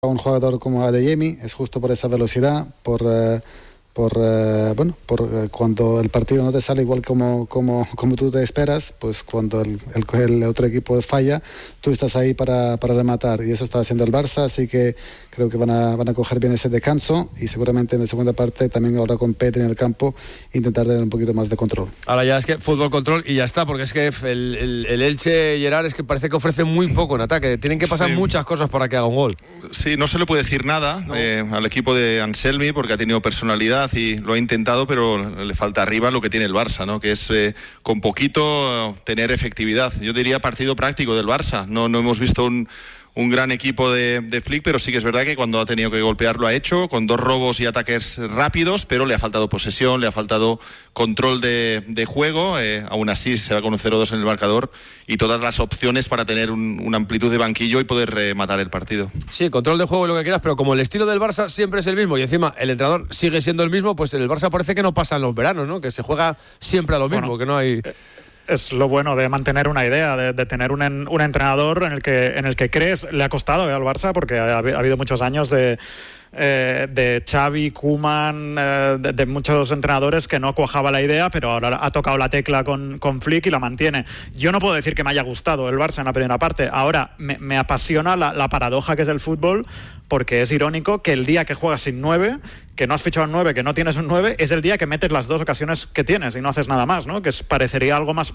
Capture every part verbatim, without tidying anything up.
un jugador como Adeyemi, es justo por esa velocidad, por eh, por eh, bueno, por eh, cuando el partido no te sale igual como como, como tú te esperas, pues cuando el, el, el otro equipo falla, tú estás ahí para, para rematar, y eso está haciendo el Barça, así que creo que van a, van a coger bien ese descanso, y seguramente en la segunda parte, también ahora con Pedri en el campo, intentar tener un poquito más de control. Ahora ya es que fútbol control y ya está, porque es que el, el, el Elche, Gerard, es que parece que ofrece muy poco en ataque, tienen que pasar sí. muchas cosas para que haga un gol. Sí, no se le puede decir nada no. eh, al equipo de Anselmi, porque ha tenido personalidad y lo ha intentado, pero le falta arriba lo que tiene el Barça, ¿no? Que es eh, con poquito tener efectividad. Yo diría partido práctico del Barça. No, no hemos visto un, un gran equipo de, de Flick, pero sí que es verdad que cuando ha tenido que golpear lo ha hecho, con dos robos y ataques rápidos, pero le ha faltado posesión, le ha faltado control de, de juego. Eh, aún así se va con un cero dos en el marcador y todas las opciones para tener un, una amplitud de banquillo y poder eh, matar el partido. Sí, control de juego y lo que quieras, pero como el estilo del Barça siempre es el mismo y encima el entrenador sigue siendo el mismo, pues en el Barça parece que no pasan los veranos, ¿no? Que se juega siempre a lo mismo, bueno, que no hay... Es lo bueno de mantener una idea, de, de tener un, en, un entrenador en el que en el que crees. Le ha costado eh, al Barça porque ha, ha habido muchos años de... Eh, de Xavi, Koeman, eh, de, de muchos entrenadores que no cuajaba la idea, pero ahora ha tocado la tecla con, con Flick y la mantiene. Yo no puedo decir que me haya gustado el Barça en la primera parte. Ahora me, me apasiona la, la paradoja que es el fútbol, porque es irónico que el día que juegas sin nueve, que no has fichado un nueve, que no tienes un nueve, es el día que metes las dos ocasiones que tienes y no haces nada más, ¿no? Que es, parecería algo más...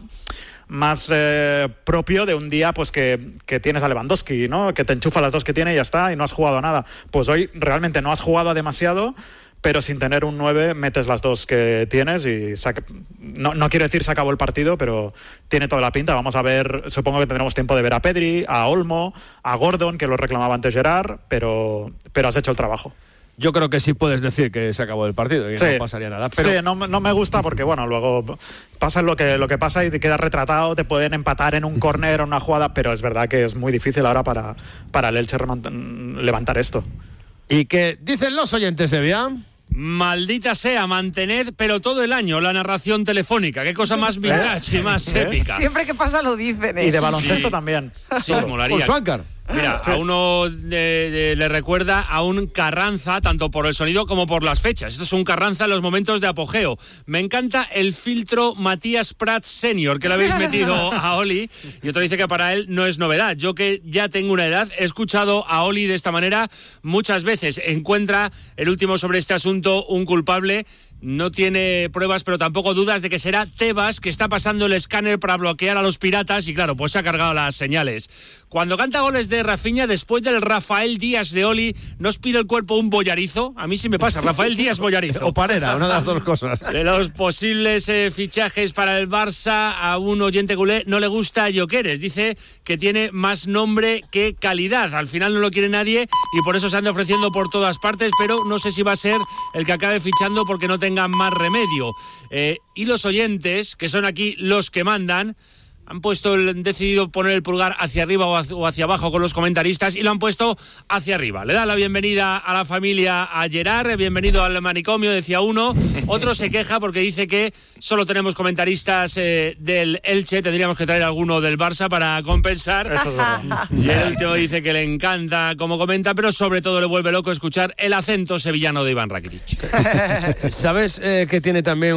más eh, propio de un día pues que, que tienes a Lewandowski, ¿no? Que te enchufa las dos que tiene y ya está, y no has jugado a nada. Pues hoy realmente no has jugado a demasiado, pero sin tener un nueve metes las dos que tienes y saca... no, no quiero decir se acabó el partido, pero tiene toda la pinta. Vamos a ver, supongo que tendremos tiempo de ver a Pedri, a Olmo, a Gordon, que lo reclamaba antes Gerard, pero, pero has hecho el trabajo. Yo creo que sí puedes decir que se acabó el partido y sí, no pasaría nada. Pero... Sí, no, no me gusta porque, bueno, luego pasa lo que, lo que pasa y te quedas retratado, te pueden empatar en un córner o una jugada, pero es verdad que es muy difícil ahora para, para el Elche levantar esto. ¿Y qué dicen los oyentes, Sevilla? Maldita sea, mantener, pero todo el año, la narración telefónica. Qué cosa más vintage y más ¿Eh? épica. Siempre que pasa lo dicen. ¿eh? Y de baloncesto sí. también. Sí, molaría. Con Schwankar. Mira, sí. a uno de, de, le recuerda a un Carranza, tanto por el sonido como por las fechas. Esto es un Carranza en los momentos de apogeo. Me encanta el filtro Matías Prats Senior, que le habéis metido a Oli, y otro dice que para él no es novedad. Yo que ya tengo una edad, he escuchado a Oli de esta manera muchas veces. Encuentra el último sobre este asunto un culpable. No tiene pruebas, pero tampoco dudas de que será Tebas, que está pasando el escáner para bloquear a los piratas y claro, pues se ha cargado las señales. Cuando canta goles de Rafinha, después del Rafael Díaz de Oli, ¿no os pide el cuerpo un bollarizo? A mí sí me pasa, Rafael Díaz bollarizo. O Parera, una de las dos cosas. De los posibles eh, fichajes para el Barça, a un oyente culé no le gusta Gyökeres. Dice que tiene más nombre que calidad. Al final no lo quiere nadie y por eso se anda ofreciendo por todas partes, pero no sé si va a ser el que acabe fichando porque no tengan más remedio. Eh, y los oyentes, que son aquí los que mandan, han puesto el, decidido poner el pulgar hacia arriba o hacia, o hacia abajo con los comentaristas y lo han puesto hacia arriba. Le da la bienvenida a la familia a Gerard, bienvenido al manicomio, decía uno. Otro se queja porque dice que solo tenemos comentaristas eh, del Elche, tendríamos que traer alguno del Barça para compensar. Eso es verdad. Y el último dice que le encanta cómo comenta, pero sobre todo le vuelve loco escuchar el acento sevillano de Iván Rakitic. ¿Sabes eh, que tiene también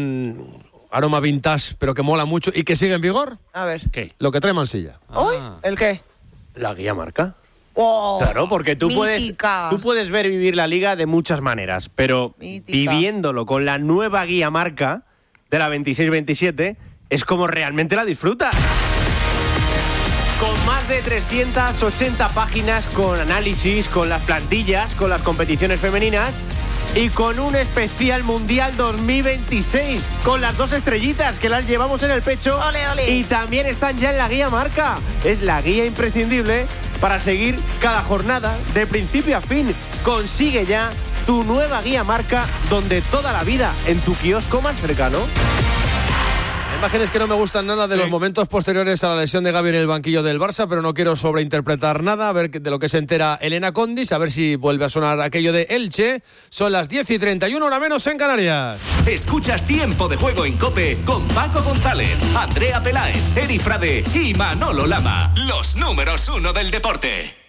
un aroma vintage, pero que mola mucho y que sigue en vigor? A ver. ¿Qué? Lo que trae Mansilla. ¿Uy? Ah. ¿El qué? La guía marca. Oh, claro, porque tú puedes, mítica. tú puedes ver vivir la liga de muchas maneras, pero Mítica. viviéndolo con la nueva guía marca de la veintiséis veintisiete es como realmente la disfrutas. Con más de trescientas ochenta páginas, con análisis, con las plantillas, con las competiciones femeninas y con un especial Mundial dos mil veintiséis, con las dos estrellitas que las llevamos en el pecho. Ole, ole. Y también están ya en la guía marca. Es la guía imprescindible para seguir cada jornada de principio a fin. Consigue ya tu nueva guía marca donde toda la vida, en tu kiosco más cercano. Imágenes que no me gustan nada de sí. los momentos posteriores a la lesión de Gavi en el banquillo del Barça, pero no quiero sobreinterpretar nada, a ver de lo que se entera Elena Condis, a ver si vuelve a sonar aquello de Elche. Son las diez y treinta y uno, hora menos en Canarias. Escuchas Tiempo de Juego en COPE con Paco González, Andrea Peláez, Eri Frade y Manolo Lama. Los números uno del deporte.